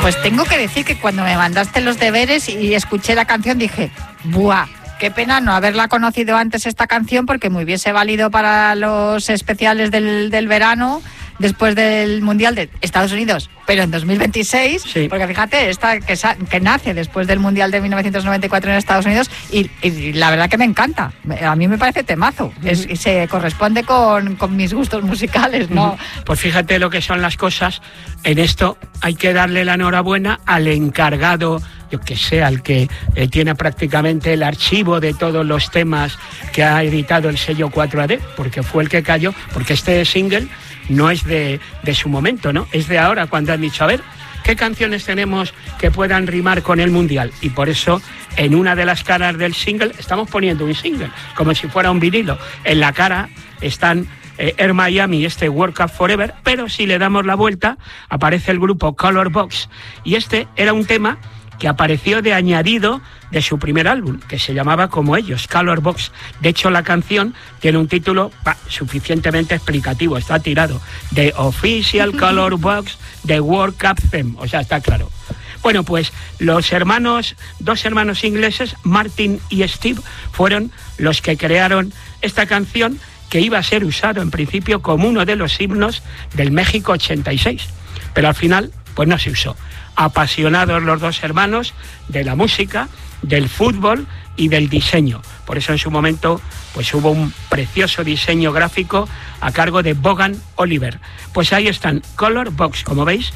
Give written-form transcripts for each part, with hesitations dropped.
Pues tengo que decir que cuando me mandaste los deberes y escuché la canción dije, ¡buah! Qué pena no haberla conocido antes esta canción, porque me hubiese valido para los especiales del verano después del Mundial de Estados Unidos, pero en 2026, sí. Porque fíjate, esta que nace después del Mundial de 1994 en Estados Unidos y la verdad que me encanta. A mí me parece temazo, y se corresponde con mis gustos musicales, ¿no? Pues fíjate lo que son las cosas. En esto hay que darle la enhorabuena al encargado, yo que sé, al que tiene prácticamente el archivo de todos los temas que ha editado el sello 4AD, porque fue el que cayó, porque este single no es de su momento, ¿no? Es de ahora, cuando han dicho, a ver, ¿qué canciones tenemos que puedan rimar con el Mundial? Y por eso, en una de las caras del single, estamos poniendo un single, como si fuera un vinilo. En la cara están Air Miami y este World Cup Forever, pero si le damos la vuelta, aparece el grupo Color Box. Y este era un tema que apareció de añadido de su primer álbum, que se llamaba como ellos, Color Box. De hecho, la canción tiene un título suficientemente explicativo, está tirado, The Official Color Box de World Cup Theme, o sea, está claro. Bueno, pues dos hermanos ingleses, Martin y Steve, fueron los que crearon esta canción, que iba a ser usado en principio como uno de los himnos del México 86, pero al final pues no se usó. Apasionados los dos hermanos de la música, del fútbol y del diseño. Por eso en su momento pues hubo un precioso diseño gráfico a cargo de Vaughan Oliver. Pues ahí están, Color Box, como ves,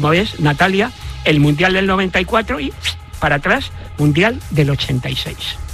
Natalia, el Mundial del 94 y para atrás, Mundial del 86.